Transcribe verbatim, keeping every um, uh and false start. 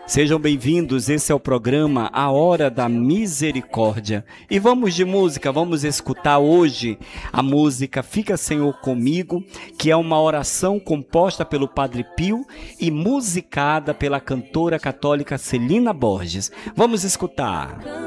Sejam bem-vindos, esse é o programa A Hora da Misericórdia. E vamos de música, vamos escutar hoje a música Fica Senhor Comigo, que é uma oração composta pelo Padre Pio e musicada pela cantora católica Celina Borges. Vamos escutar.